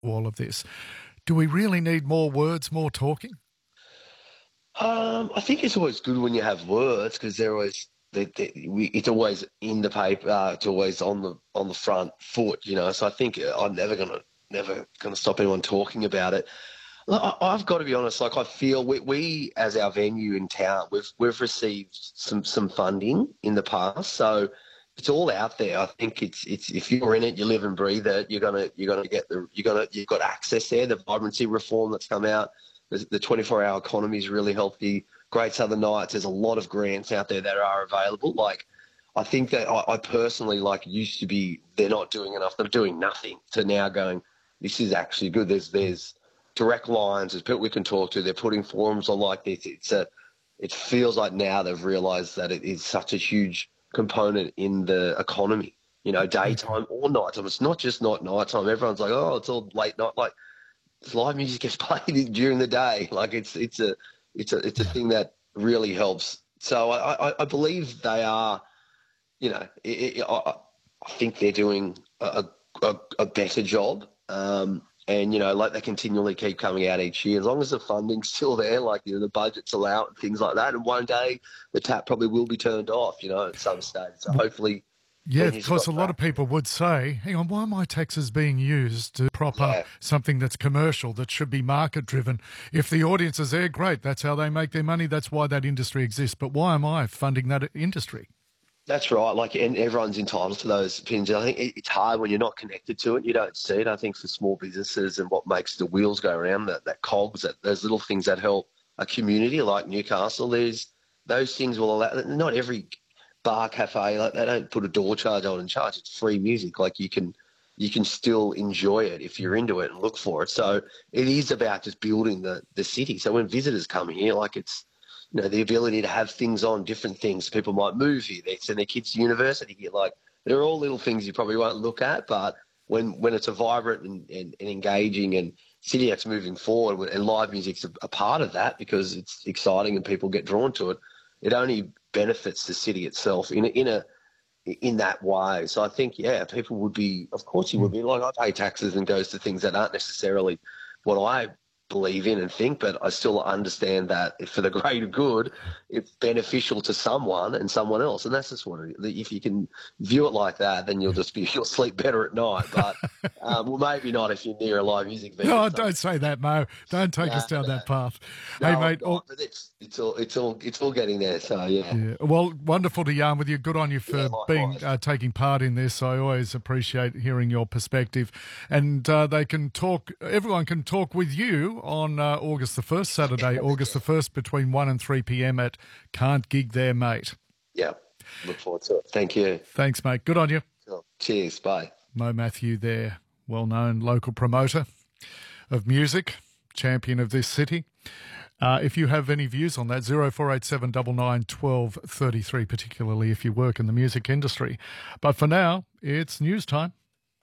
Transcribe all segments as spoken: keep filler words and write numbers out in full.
all of this. Do we really need more words, more talking? Um, I think it's always good when you have words because they're always they, they, we, it's always in the paper. Uh, it's always on the on the front foot, you know. So I think I'm never gonna never gonna stop anyone talking about it. Look, I, I've got to be honest. Like I feel we, we as our venue in town, we've we've received some some funding in the past, so it's all out there. I think it's it's if you're in it, you live and breathe it. You're gonna you're gonna get the you're gonna you've got access there. The vibrancy reform that's come out. The twenty-four hour economy is really healthy. Great Southern Nights. There's a lot of grants out there that are available. Like, I think that I, I personally, like, used to be, they're not doing enough. They're doing nothing to now going, this is actually good. There's there's direct lines. There's people we can talk to. They're putting forums on like this. It's a, it feels like now they've realised that it is such a huge component in the economy, you know, daytime or nighttime. It's not just not nighttime. Everyone's like, oh, it's all late night. Like, live music gets played during the day. Like it's it's a it's a it's a thing that really helps. So I, I, I believe they are, you know, it, it, I, I think they're doing a, a, a better job. Um, and you know, like they continually keep coming out each year. As long as the funding's still there, like you know, the budgets allow it and things like that. And one day the tap probably will be turned off, you know, at some stage. So hopefully. Yeah, because a lot of people would say, hang on, why are my taxes being used to prop yeah. up something that's commercial, that should be market-driven? If the audience is there, great, that's how they make their money, that's why that industry exists. But why am I funding that industry? That's right, like, and everyone's entitled to those opinions. I think it's hard when you're not connected to it, you don't see it. I think for small businesses and what makes the wheels go around, that, that cogs, that those little things that help a community like Newcastle, there's those things will allow, not every bar, cafe, like they don't put a door charge on and charge. It's free music. Like you can, you can still enjoy it if you're into it and look for it. So it is about just building the the city. So when visitors come here, like it's, you know, the ability to have things on, different things. People might move here. They send their kids to university here. Like they're all little things you probably won't look at, but when when it's a vibrant and, and, and engaging and city that's moving forward, and live music's a, a part of that because it's exciting and people get drawn to it, it only benefits the city itself in a, in a in that way. So I think, yeah, people would be, of course you would be, like I pay taxes and goes to things that aren't necessarily what I believe in and think, but I still understand that for the greater good, it's beneficial to someone and someone else. And that's just what it is. If you can view it like that, then you'll just be, you'll sleep better at night. But, um, well, maybe not if you're near a live music venue. No, don't say that, Mo. Don't take no, us down no. that path. No, hey, mate. All, but it's, it's all, it's all, it's all getting there. So, yeah. yeah. Well, wonderful to yarn with you. Good on you for yeah, being, uh, taking part in this. I always appreciate hearing your perspective. And, uh, they can talk, everyone can talk with you on, uh, August the first, Saturday, August the first, between one and three p.m. at Can't Gig There, Mate. Yeah, look forward to it. Thank you. Thanks, mate. Good on you. Cool. Cheers. Bye. Mo Matthew there, well-known local promoter of music, champion of this city. Uh, if you have any views on that, zero four eight seven nine nine one two three three, particularly if you work in the music industry. But for now, it's news time.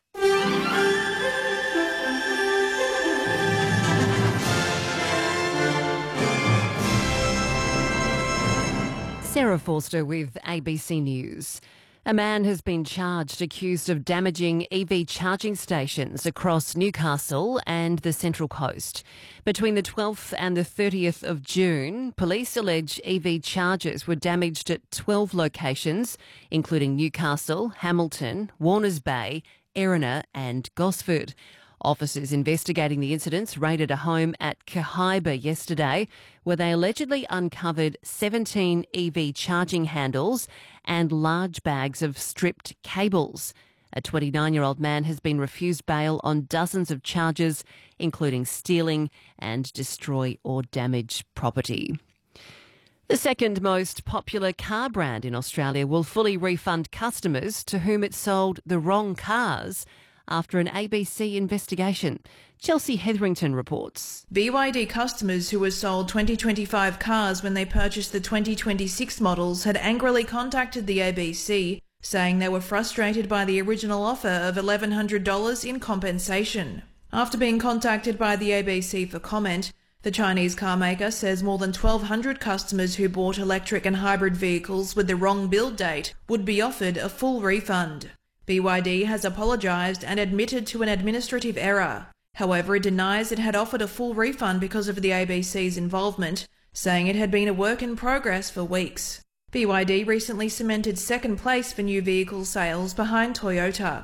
Sarah Forster with A B C News. A man has been charged accused of damaging E V charging stations across Newcastle and the Central Coast. Between the twelfth and the thirtieth of June, police allege E V chargers were damaged at twelve locations, including Newcastle, Hamilton, Warners Bay, Erina and Gosford. Officers investigating the incidents raided a home at Cahiba yesterday, where they allegedly uncovered seventeen E V charging handles and large bags of stripped cables. A twenty-nine-year-old man has been refused bail on dozens of charges, including stealing and destroy or damage property. The second most popular car brand in Australia will fully refund customers to whom it sold the wrong cars after an A B C investigation. Chelsea Hetherington reports. B Y D customers who were sold twenty twenty-five cars when they purchased the twenty twenty-six models had angrily contacted the A B C, saying they were frustrated by the original offer of eleven hundred dollars in compensation. After being contacted by the A B C for comment, the Chinese car maker says more than twelve hundred customers who bought electric and hybrid vehicles with the wrong build date would be offered a full refund. B Y D has apologised and admitted to an administrative error. However, it denies it had offered a full refund because of the A B C's involvement, saying it had been a work in progress for weeks. B Y D recently cemented second place for new vehicle sales behind Toyota.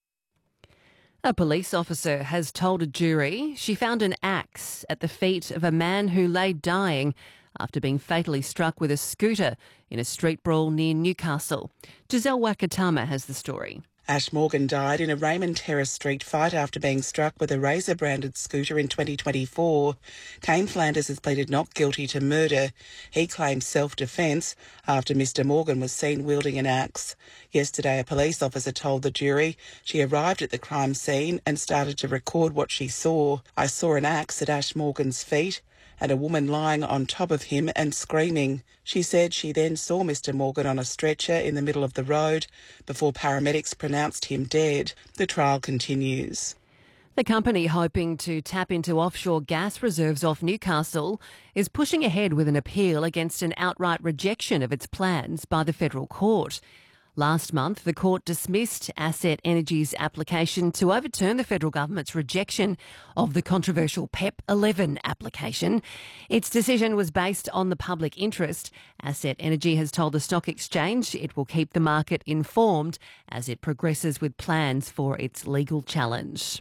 A police officer has told a jury she found an axe at the feet of a man who lay dying after being fatally struck with a scooter in a street brawl near Newcastle. Giselle Wakatama has the story. Ash Morgan died in a Raymond Terrace Street fight after being struck with a Razor-branded scooter in twenty twenty-four. Kane Flanders has pleaded not guilty to murder. He claimed self-defence after Mister Morgan was seen wielding an axe. Yesterday, a police officer told the jury she arrived at the crime scene and started to record what she saw. "I saw an axe at Ash Morgan's feet and a woman lying on top of him and screaming." She said she then saw Mister Morgan on a stretcher in the middle of the road before paramedics pronounced him dead. The trial continues. The company, hoping to tap into offshore gas reserves off Newcastle, is pushing ahead with an appeal against an outright rejection of its plans by the federal court. Last month, the court dismissed Asset Energy's application to overturn the federal government's rejection of the controversial P E P eleven application. Its decision was based on the public interest. Asset Energy has told the stock exchange it will keep the market informed as it progresses with plans for its legal challenge.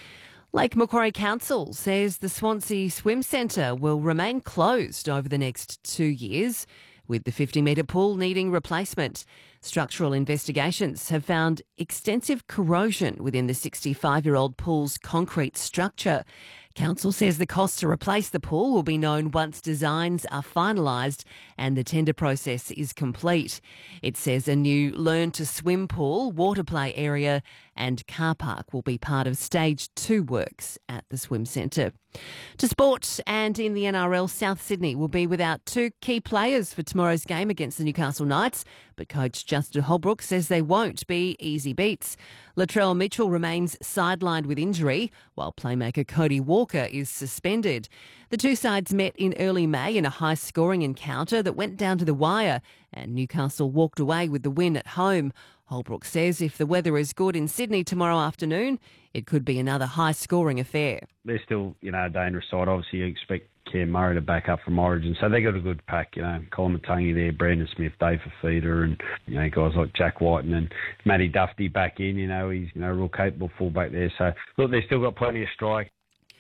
Lake Macquarie Council says the Swansea Swim Centre will remain closed over the next two years, with the fifty metre pool needing replacement. Structural investigations have found extensive corrosion within the sixty-five-year-old pool's concrete structure. Council says the cost to replace the pool will be known once designs are finalised and the tender process is complete. It says a new learn-to-swim pool, water play area and car park will be part of stage two works at the swim centre. To sport, and in the N R L, South Sydney will be without two key players for tomorrow's game against the Newcastle Knights, but coach Justin Holbrook says they won't be easy beats. Latrell Mitchell remains sidelined with injury, while playmaker Cody Walker is suspended. The two sides met in early May in a high-scoring encounter that went down to the wire, and Newcastle walked away with the win at home. Holbrook says if the weather is good in Sydney tomorrow afternoon, it could be another high-scoring affair. They're still, you know, a dangerous side. Obviously, you expect Cam Murray to back up from Origin, so they got a good pack. You know, Colin Matangi there, Brandon Smith, Dave Fafita, and you know guys like Jack Whiten and Matty Duffy back in. You know, he's you know a real capable fullback there. So look, they've still got plenty of strike.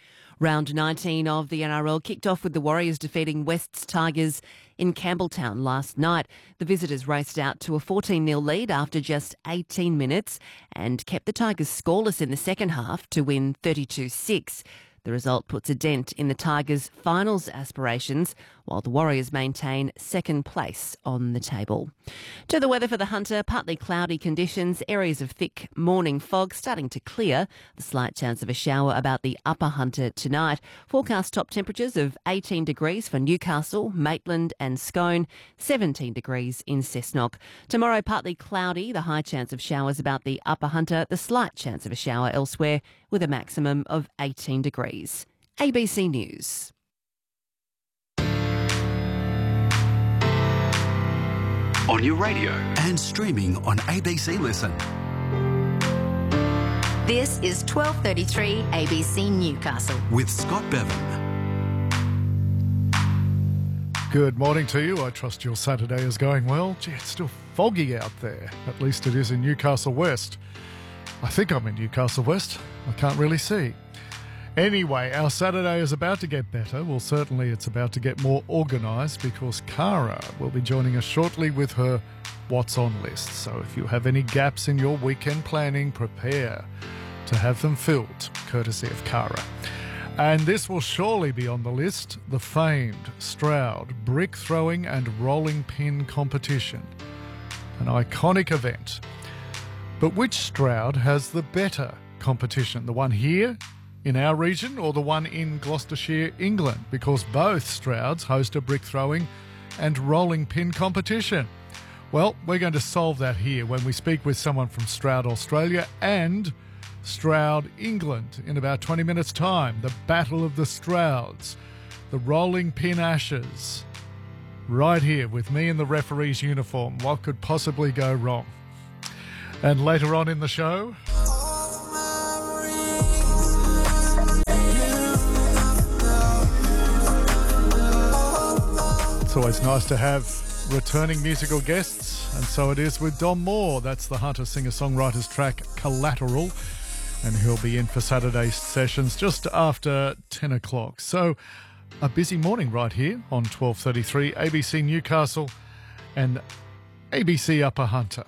Round nineteen of the N R L kicked off with the Warriors defeating West's Tigers in Campbelltown last night. The visitors raced out to a fourteen nil lead after just eighteen minutes and kept the Tigers scoreless in the second half to win thirty-two six. The result puts a dent in the Tigers' finals aspirations, while the Warriors maintain second place on the table. To the weather for the Hunter, partly cloudy conditions, areas of thick morning fog starting to clear. The slight chance of a shower about the upper Hunter tonight. Forecast top temperatures of eighteen degrees for Newcastle, Maitland and Scone, seventeen degrees in Cessnock. Tomorrow, partly cloudy, the high chance of showers about the upper Hunter, the slight chance of a shower elsewhere, with a maximum of eighteen degrees. A B C News. On your radio and streaming on A B C Listen. This is twelve thirty-three A B C Newcastle. With Scott Bevan. Good morning to you. I trust your Saturday is going well. Gee, it's still foggy out there. At least it is in Newcastle West. I think I'm in Newcastle West. I can't really see. Anyway, our Saturday is about to get better. Well, certainly it's about to get more organised because Cara will be joining us shortly with her What's On list. So if you have any gaps in your weekend planning, prepare to have them filled, courtesy of Cara. And this will surely be on the list, the famed Stroud brick throwing and rolling pin competition. An iconic event. But which Stroud has the better competition? The one here in our region or the one in Gloucestershire, England? Because both Strouds host a brick throwing and rolling pin competition. Well, we're going to solve that here when we speak with someone from Stroud Australia and Stroud England in about twenty minutes' time. The Battle of the Strouds, the rolling pin ashes. Right here with me in the referee's uniform. What could possibly go wrong? And later on in the show, It's always nice to have returning musical guests, and so it is with Dom Moore. That's the Hunter singer-songwriter's track Collateral, and he'll be in for Saturday sessions just after ten o'clock. So a busy morning right here on twelve thirty-three A B C Newcastle and A B C Upper Hunter.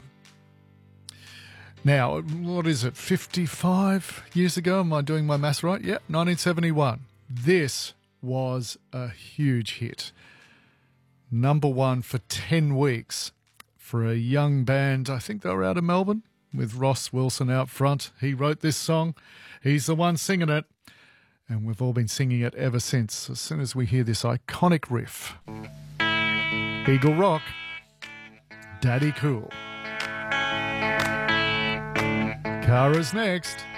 Now, what is it, fifty-five years ago? Am I doing my maths right? Yeah, nineteen seventy-one. This was a huge hit. Number one for ten weeks for a young band. I think they were out of Melbourne with Ross Wilson out front. He wrote this song. He's the one singing it. And we've all been singing it ever since, as soon as we hear this iconic riff. Eagle Rock, Daddy Cool. Kara's next.